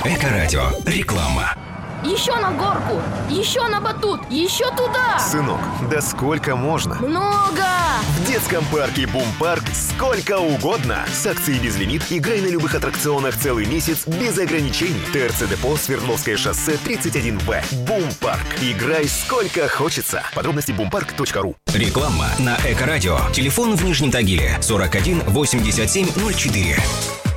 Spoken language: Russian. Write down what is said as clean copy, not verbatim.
Эко-радио. Реклама. Еще на горку, еще на батут, еще туда. Сынок, да сколько можно? Много. В детском парке Бум-парк сколько угодно. С акцией «Безлимит» играй на любых аттракционах целый месяц без ограничений. ТРЦ Депо, Свердловское шоссе, 31В. Бум-парк. Играй сколько хочется. Подробности bumpark.ru. Реклама на Эко-радио. Телефон в Нижнем Тагиле 41 87 04.